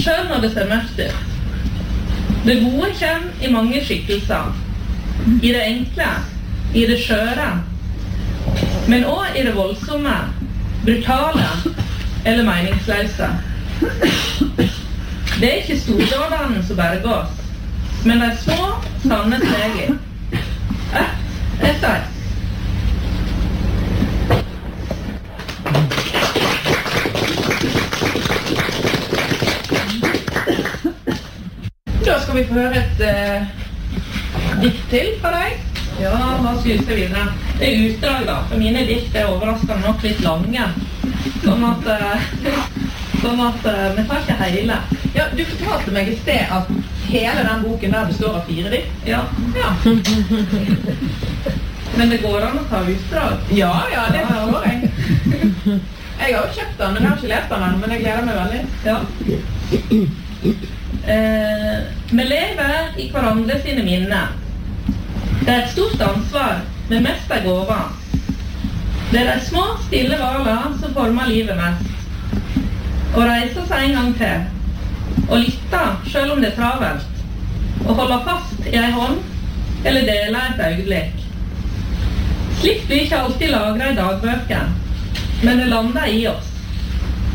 selv når det ser mørkt ut. Det gode kommer i mange skikkelser. I det enkle, i det skjøre, men også i det voldsomme, brutale eller meningsløse. Det er ikke stordådene som berger oss, men de små, sanne stegene. Ett etter ett. Da skal vi få høre et dikt til fra deg. Ja, hva synes jeg videre? Det er utdrag da, for mine dikt er overraskende nok litt lange. Sånn at vi tar ikke hele. Ja, du fortalte meg i sted at hele den boken der består av 4 dikt. Ja. Men det går an å ta utdrag. Ja, det forstår jeg. Jeg har jo kjøpt den, men jeg har ikke lest den, men jeg gleder meg veldig. Ja. Vi lever i hverandre sine minner. Det er et stort ansvar, men mest er gåva. Det er de små, stille valene som former livet mest. Å reise seg en gang til, og lytte selv om det er travelt, og holde fast i en hånd, eller dele et øyeblikk. Slikt blir ikke alltid lagret i dagbøker, men det lander i oss.